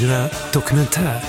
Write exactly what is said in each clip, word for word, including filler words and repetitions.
Dokumentär.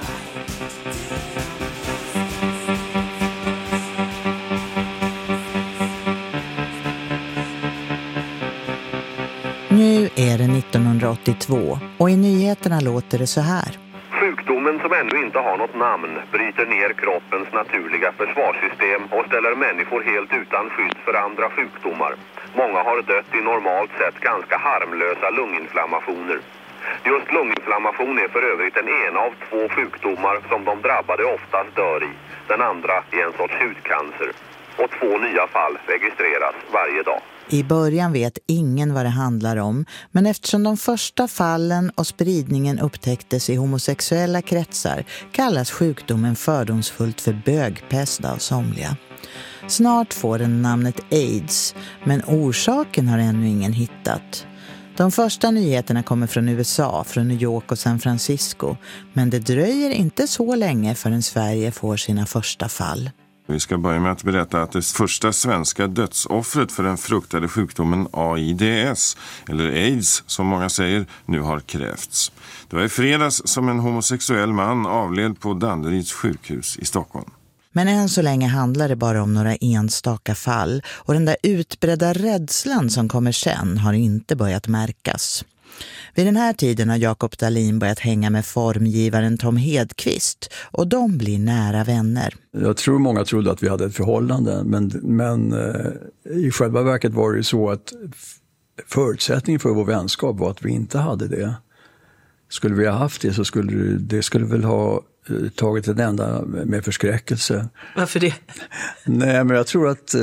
Nu är det nittonhundraåttiotvå och i nyheterna låter det så här. Sjukdomen som ännu inte har något namn bryter ner kroppens naturliga försvarssystem och ställer människor helt utan skydd för andra sjukdomar. Många har dött i normalt sett ganska harmlösa lunginflammationer. Just lunginflammation är för övrigt den ena av två sjukdomar som de drabbade oftast dör i. Den andra är en sorts hudcancer. Och två nya fall registreras varje dag. I början vet ingen vad det handlar om, men eftersom de första fallen och spridningen upptäcktes i homosexuella kretsar kallas sjukdomen fördomsfullt för bögpest av somliga. Snart får den namnet AIDS, men orsaken har ännu ingen hittat. De första nyheterna kommer från U S A, från New York och San Francisco, men det dröjer inte så länge förrän Sverige får sina första fall. Vi ska börja med att berätta att det första svenska dödsoffret för den fruktade sjukdomen AIDS, eller AIDS som många säger, nu har krävts. Det var i fredags som en homosexuell man avled på Danderyds sjukhus i Stockholm. Men än så länge handlar det bara om några enstaka fall och den där utbredda rädslan som kommer sen har inte börjat märkas. Vid den här tiden har Jakob Dahlin börjat hänga med formgivaren Tom Hedqvist och de blir nära vänner. Jag tror många trodde att vi hade ett förhållande, men, men eh, i själva verket var det ju så att förutsättningen för vår vänskap var att vi inte hade det. Skulle vi ha haft det så skulle det, det skulle väl ha eh, tagit en enda med förskräckelse. Varför det? Nej, men jag tror att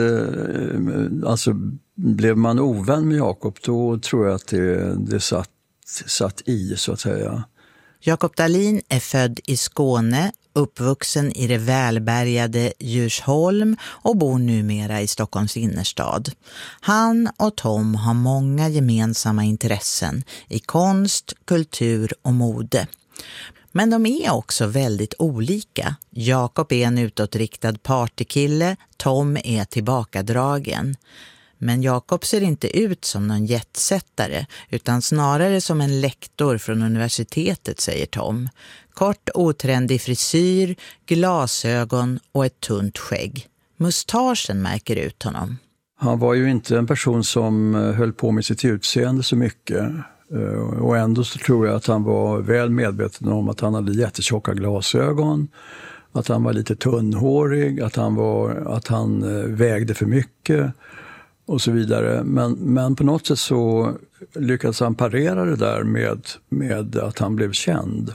eh, alltså blev man ovän med Jakob, då tror jag att det, det satt, satt i, så att säga. Jakob Dahlin är född i Skåne, uppvuxen i det välbärgade Djursholm och bor numera i Stockholms innerstad. Han och Tom har många gemensamma intressen i konst, kultur och mode. Men de är också väldigt olika. Jakob är en utåtriktad partykille, Tom är tillbakadragen. Men Jakob ser inte ut som någon jetsättare utan snarare som en lektor från universitetet, säger Tom. Kort otrendig frisyr, glasögon och ett tunt skägg. Mustaschen märker ut honom. Han var ju inte en person som höll på med sitt utseende så mycket. Och ändå så tror jag att han var väl medveten om att han hade jättetjocka glasögon. Att han var lite tunnhårig, att han, var, att han vägde för mycket. Och så vidare. Men, men på något sätt så lyckades han parera det där med, med att han blev känd.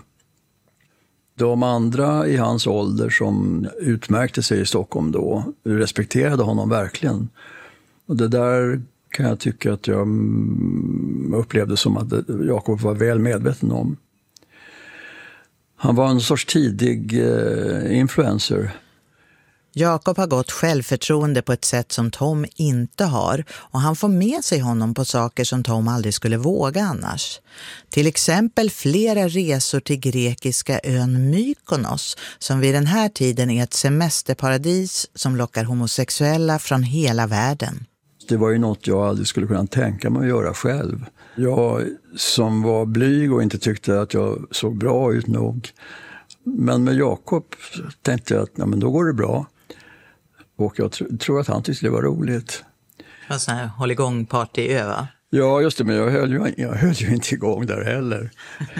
De andra i hans ålder som utmärkte sig i Stockholm då respekterade honom verkligen. Och det där kan jag tycka att jag upplevde som att Jakob var väl medveten om. Han var en sorts tidig eh, influencer. Jakob har gått självförtroende på ett sätt som Tom inte har och han får med sig honom på saker som Tom aldrig skulle våga annars. Till exempel flera resor till grekiska ön Mykonos som vid den här tiden är ett semesterparadis som lockar homosexuella från hela världen. Det var ju något jag aldrig skulle kunna tänka mig att göra själv. Jag som var blyg och inte tyckte att jag såg bra ut nog. Men med Jakob tänkte jag att ja, men då går det bra. Och jag tr- tror att han tyckte det var roligt. En sån här håll igång party öva. Ja, just det, men jag höll ju, jag höll ju inte igång där heller.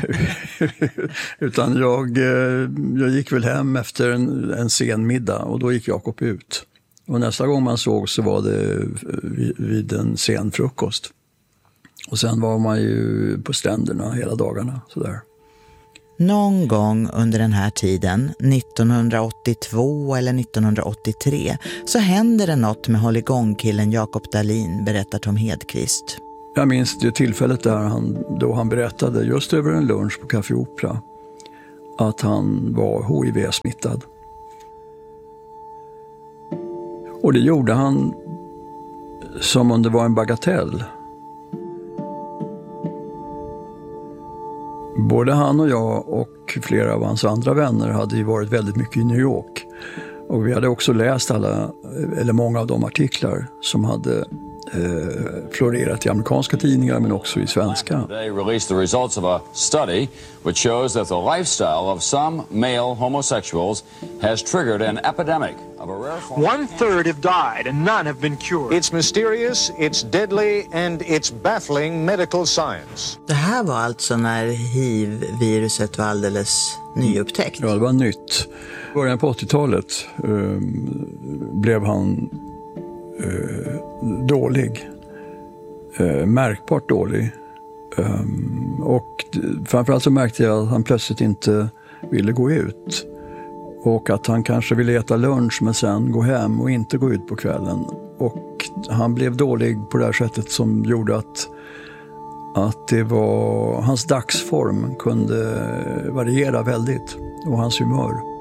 Utan jag, jag gick väl hem efter en, en sen middag och då gick Jakob ut. Och nästa gång man såg så var det vid, vid en sen frukost. Och sen var man ju på stränderna hela dagarna, sådär. Någon gång under den här tiden, nittonhundraåttiotvå eller nittonhundraåttiotre, så händer det något med hålligångkillen Jakob Dahlin, berättar Tom Hedqvist. Jag minns det tillfället där han, då han berättade just över en lunch på Café Opera att han var H I V-smittad. Och det gjorde han som om det var en bagatell. Både han och jag och flera av hans andra vänner hade ju varit väldigt mycket i New York. Och vi hade också läst alla, eller många av de artiklar som hade eh, florerat i amerikanska tidningar men också i svenska. They released the results of a study which shows that the lifestyle of some male homosexuals has triggered an epidemic of a rare form. One third have died and none have been cured. It's mysterious, it's deadly and it's baffling medical science. Det här var alltså när hiv-viruset var alldeles nyupptäckt. Ja, det var nytt. I början på åttiotalet eh, blev han eh, dålig. Eh, märkbart dålig. Eh, och framförallt så märkte jag att han plötsligt inte ville gå ut. Och att han kanske ville äta lunch men sen gå hem och inte gå ut på kvällen. Och han blev dålig på det här sättet som gjorde att, att det var, hans dagsform kunde variera väldigt och hans humör.